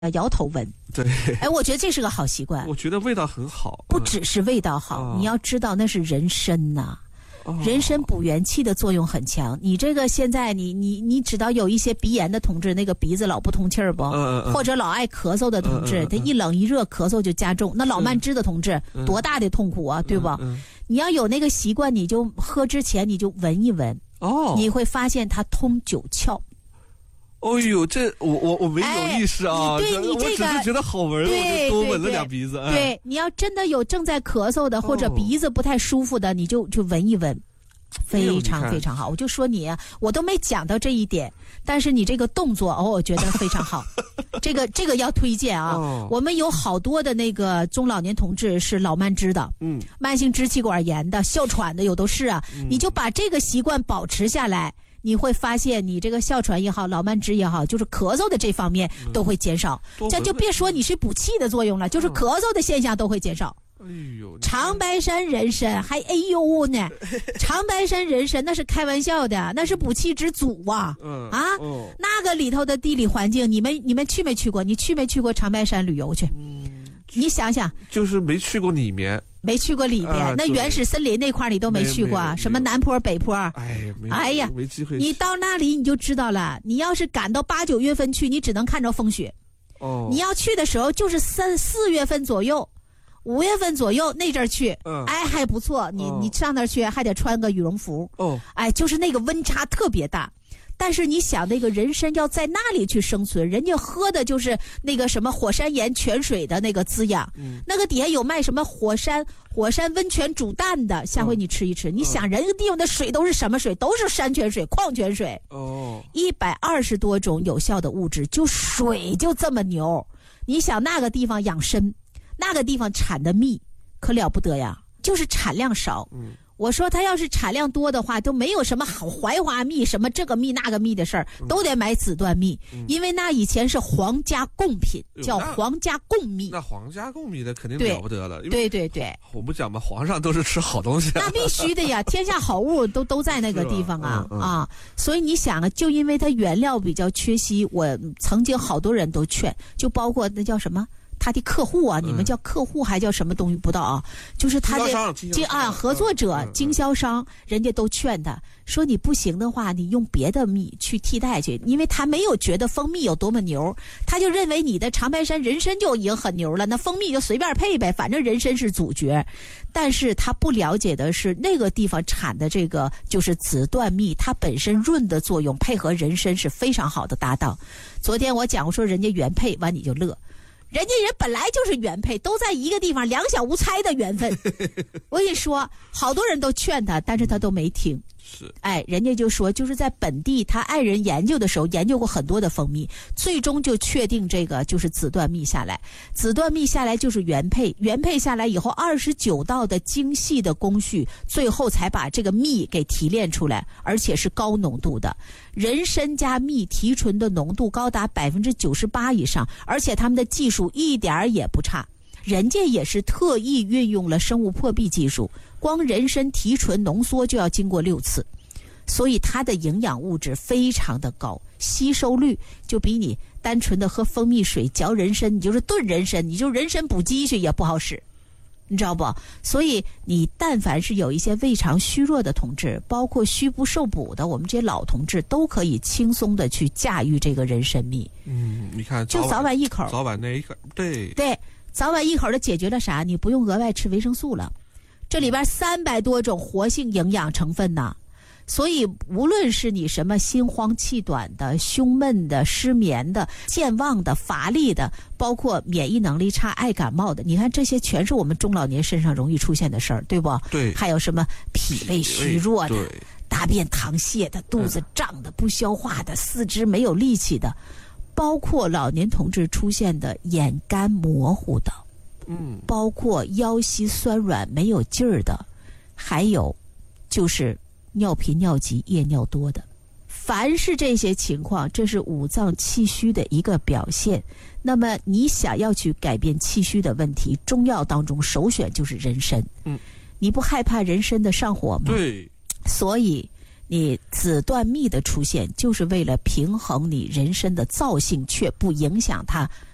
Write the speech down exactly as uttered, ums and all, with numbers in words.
摇头闻。 对， 哎，我觉得这是个好习惯。 我觉得味道很好， 不只是味道好， 哦、 你要知道那是人参呐、 哦， 人参补元气的作用很强。你这个现在你你你知道有一些鼻炎的同志，那个鼻子老不通气儿不、 嗯嗯， 或者老爱咳嗽的同志， 嗯嗯、 他一冷一热咳嗽就加重。那老慢支的同志多大的痛苦啊，对吧、 嗯嗯？ 你要有那个习惯，你就喝之前你就闻一闻， 哦， 你会发现它通九窍。 哦呦，这我我我没有意识啊！ 哎、对你这个， 我只是觉得好闻， 对我就多闻了两鼻子。 对，对你要真的有正在咳嗽的或者鼻子不太舒服的，哦、你就就闻一闻，非常非常好。我就说你，我都没讲到这一点，但是你这个动作哦，我觉得非常好。这个这个要推荐啊！哦、我们有好多的那个中老年同志是老慢支的，嗯，慢性支气管炎的、哮喘的有都是啊，嗯、你就把这个习惯保持下来。你会发现你这个哮喘也好，老慢支也好，就是咳嗽的这方面都会减少。这、嗯、就别说你是补气的作用了，就是咳嗽的现象都会减少。 哎呦， 长白山人参还哎呦呢，长白山人参那是开玩笑的，那是补气之祖啊！嗯、啊、哦，那个里头的地理环境，你们你们去没去过？你去没去过长白山旅游去？嗯，你想想， 就是没去过里面。 没去过里边、啊，那原始森林那块你都没去过，什么南坡北坡？ 哎， 哎呀， 没机会。 你到那里你就知道了。你要是赶到八九月份去，你只能看着风雪。哦。你要去的时候就是三四月份左右，五月份左右那阵儿去，嗯，哎还不错。你、哦、你上那儿去还得穿个羽绒服。哦。哎，就是那个温差特别大。但是你想，那个人参要在那里去生存，人家喝的就是那个什么火山岩泉水的那个滋养，嗯、那个底下有卖什么火山火山温泉煮蛋的，下回你吃一吃。嗯、你想，人家地方的水都是什么水？都是山泉水、矿泉水。哦，一百二十多种有效的物质，就水就这么牛。你想那个地方养参，那个地方产的蜜可了不得呀，就是产量少。嗯。我说他要是产量多的话，都没有什么好槐花蜜什么这个蜜那个蜜的事儿，都得买紫段蜜，嗯、因为那以前是皇家贡品，叫皇家贡蜜。 那皇家贡蜜的肯定了不得了。 对对对， 我不讲嘛，皇上都是吃好东西、啊。 那必须的呀，天下好物都都在那个地方啊、嗯嗯、啊！所以你想啊，就因为它原料比较缺稀，我曾经好多人都劝，就包括那叫什么。他的客户啊，你们叫客户还叫什么东西不知道啊？就是他的经啊合作者、嗯、经销商，人家都劝他说你不行的话，你用别的蜜去替代去，因为他没有觉得蜂蜜有多么牛，他就认为你的长白山人参就已经很牛了，那蜂蜜就随便配呗，反正人参是主角。但是他不了解的是那个地方产的这个就是紫段蜜，它本身润的作用配合人参是非常好的搭档。昨天我讲我说人家原配，完你就乐。人家人本来就是原配，都在一个地方，两小无猜的缘分。我跟你说，好多人都劝他，但是他都没听。 是， 哎，人家就说，就是在本地，他爱人研究的时候，研究过很多的蜂蜜，最终就确定这个就是紫段蜜下来。紫段蜜下来就是原配，原配下来以后，二十九道的精细的工序，最后才把这个蜜给提炼出来，而且是高浓度的。人参加蜜提纯的浓度高达百分之九十八以上，而且他们的技术一点儿也不差。人家也是特意运用了生物破壁技术，光人参提纯浓缩就要经过六次，所以它的营养物质非常的高，吸收率就比你单纯的喝蜂蜜水嚼人参，你就是炖人参，你就人参补鸡去也不好使，你知道不？所以你但凡是有一些胃肠虚弱的同志，包括虚不受补的，我们这些老同志都可以轻松的去驾驭这个人参蜜。 嗯，你看就早晚一口， 早晚那一口，对对。早晚一口的解决了啥？你不用额外吃维生素了，这里边三百多种活性营养成分呢，所以无论是你什么心慌气短的、胸闷的、失眠的、健忘的、乏力的，包括免疫能力差、爱感冒的，你看这些全是我们中老年身上容易出现的事儿，对不？ 对。 还有什么脾胃虚弱的、大便溏泻的、肚子胀的、不消化的、四肢没有力气的。包括老年同志出现的眼干模糊的，嗯，包括腰膝酸软没有劲儿的，还有就是尿频尿急夜尿多的。凡是这些情况，这是五脏气虚的一个表现。那么你想要去改变气虚的问题，中药当中首选就是人参。嗯，你不害怕人参的上火吗？ 对， 所以你紫段蜜的出现，就是为了平衡你人参的燥性，却不影响它